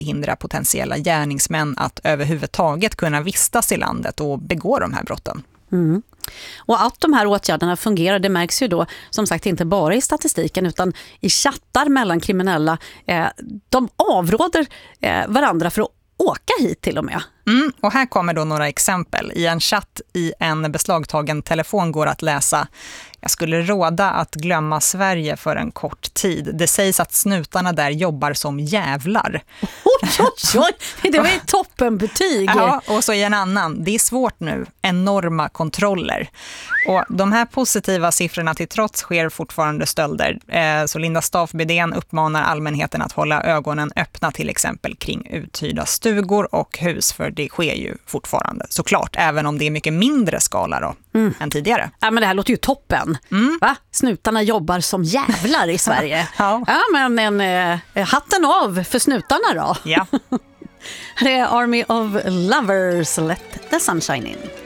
hindra potentiella gärningsmän att överhuvudtaget kunna vistas i landet och begå de här brotten. Mm. Och att de här åtgärderna fungerar, det märks ju då som sagt inte bara i statistiken utan i chattar mellan kriminella. De avråder varandra för att åka hit till och med. Och här kommer då några exempel. I en chatt i en beslagtagen telefon går att läsa: jag skulle råda att glömma Sverige för en kort tid. Det sägs att snutarna där jobbar som jävlar. Oj, det var ett toppenbetyg. Ja, och så i en annan: det är svårt nu, enorma kontroller. Och de här positiva siffrorna till trots sker fortfarande stölder. Så Linda Staaf-Bydén uppmanar allmänheten att hålla ögonen öppna till exempel kring uthyrda stugor och hus, för det sker ju fortfarande såklart, även om det är mycket mindre skala då än tidigare. Ja, men det här låter ju toppen. Va? Snutarna jobbar som jävlar i Sverige. Ja, men hatten av för snutarna då. Ja. Det är Army of Lovers, Let the Sunshine In.